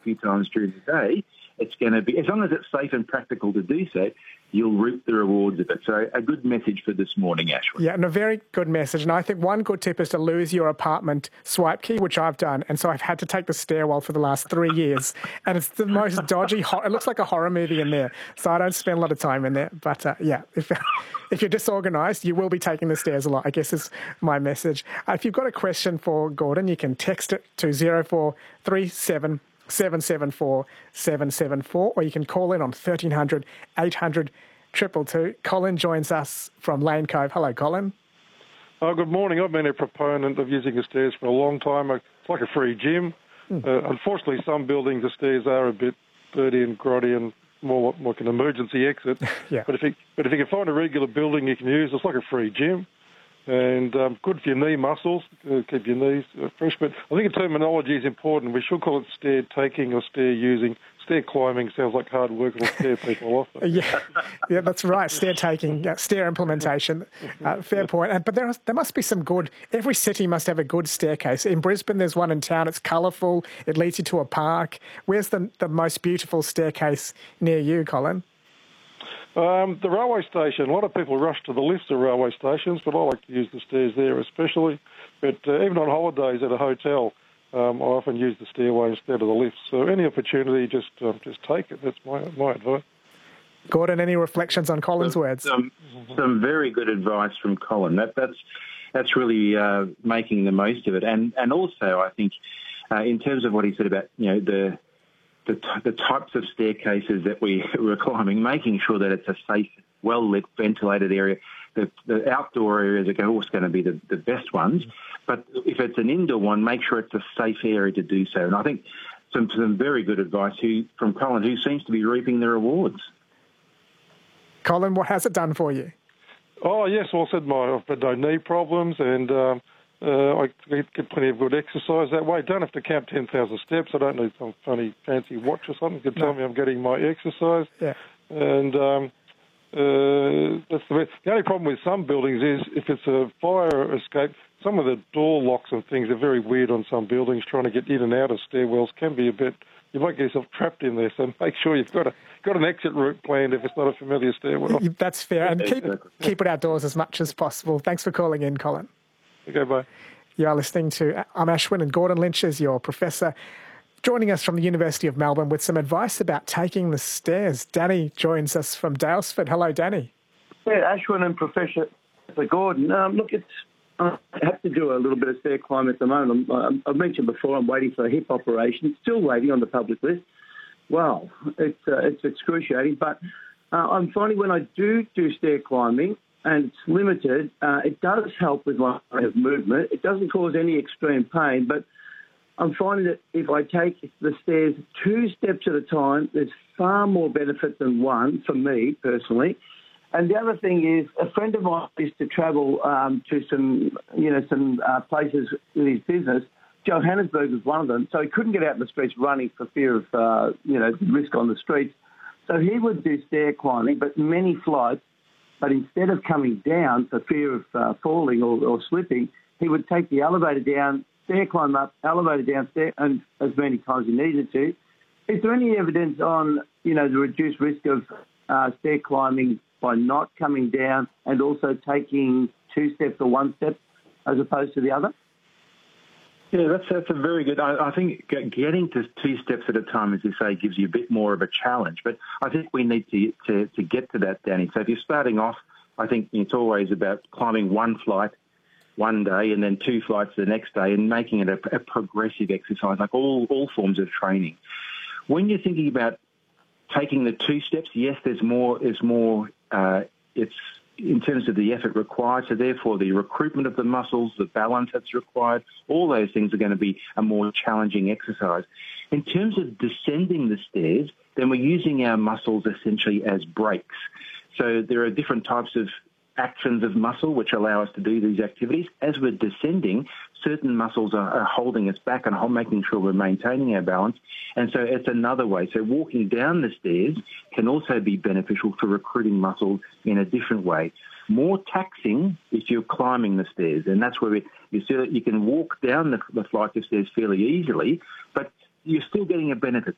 few times during the day, it's going to be, as long as it's safe and practical to do so, you'll reap the rewards of it. So a good message for this morning, Ashwin. Yeah, and a very good message. And I think one good tip is to lose your apartment swipe key, which I've done. And so I've had to take the stairwell for the last 3 years. And it's the most dodgy, it looks like a horror movie in there. So I don't spend a lot of time in there. But yeah, if you're disorganised, you will be taking the stairs a lot, I guess is my message. If you've got a question for Gordon, you can text it to 0437 774 774, or you can call in on 1300 800 222. Colin joins us from Lane Cove. Hello, Colin. Oh, good morning. I've been a proponent of using the stairs for a long time. It's like a free gym. Unfortunately, some buildings, the stairs are a bit dirty and grotty and more like an emergency exit. Yeah. But if you can find a regular building you can use, it's like a free gym. And good for your knee muscles, keep your knees fresh. But I think the terminology is important. We should call it stair taking or stair using. Stair climbing sounds like hard work. It'll scare people off. Yeah, that's right. Stair taking, stair implementation. Fair point. But there must be some good. Every city must have a good staircase. In Brisbane, there's one in town. It's colourful. It leads you to a park. Where's the most beautiful staircase near you, Colin? The railway station. A lot of people rush to the lifts at railway stations, but I like to use the stairs there especially. But even on holidays at a hotel, I often use the stairway instead of the lifts. So any opportunity, just take it. That's my advice. Gordon, any reflections on Colin's words? Some very good advice from Colin. That's really making the most of it. And also, I think, in terms of what he said about the types of staircases that we're climbing, making sure that it's a safe, well-lit, ventilated area. The outdoor areas are always going to be the best ones. But if it's an indoor one, make sure it's a safe area to do so. And I think some very good advice from Colin, who seems to be reaping the rewards. Colin, what has it done for you? Oh, yes. Well, I said I've had no knee problems and I get plenty of good exercise that way. Don't have to count 10,000 steps. I don't need some funny fancy watch or something to tell me I'm getting my exercise. Yeah. And that's the best. The only problem with some buildings is if it's a fire escape, some of the door locks and things are very weird on some buildings. Trying to get in and out of stairwells can be a bit. You might get yourself trapped in there. So make sure you've got an exit route planned if it's not a familiar stairwell. That's fair. And keep it outdoors as much as possible. Thanks for calling in, Colin. Okay, bye. You are listening to I'm Ashwin, and Gordon Lynch is your professor, joining us from the University of Melbourne with some advice about taking the stairs. Danny joins us from Daylesford. Hello, Danny. Yeah, Ashwin and Professor Gordon. Look, I have to do a little bit of stair climb at the moment. I've mentioned before I'm waiting for a hip operation, still waiting on the public list. Wow, it's excruciating. But I'm finding when I do stair climbing, and it's limited, it does help with my movement. It doesn't cause any extreme pain, but I'm finding that if I take the stairs 2 steps at a time, there's far more benefit than one for me personally. And the other thing is, a friend of mine used to travel to some places with his business. Johannesburg was one of them, so he couldn't get out in the streets running for fear of the risk on the streets. So he would do stair climbing, but many flights. But instead of coming down for fear of falling or slipping, he would take the elevator down, stair climb up, elevator down, stair, and as many times he needed to. Is there any evidence on, the reduced risk of stair climbing by not coming down and also taking 2 steps or 1 step as opposed to the other? Yeah, that's a very good. I think getting to 2 steps at a time, as you say, gives you a bit more of a challenge. But I think we need to get to that, Danny. So if you're starting off, I think it's always about climbing 1 flight one day and then 2 flights the next day and making it a progressive exercise, like all forms of training. When you're thinking about taking the 2 steps, yes, there's more. It's in terms of the effort required, so therefore the recruitment of the muscles, the balance that's required, all those things are going to be a more challenging exercise. In terms of descending the stairs, then we're using our muscles essentially as brakes. So there are different types of actions of muscle which allow us to do these activities. As we're descending, certain muscles are holding us back and making sure we're maintaining our balance. And so it's another way. So walking down the stairs can also be beneficial for recruiting muscles in a different way. More taxing if you're climbing the stairs. And that's where you see that you can walk down the flight of stairs fairly easily, but you're still getting a benefit.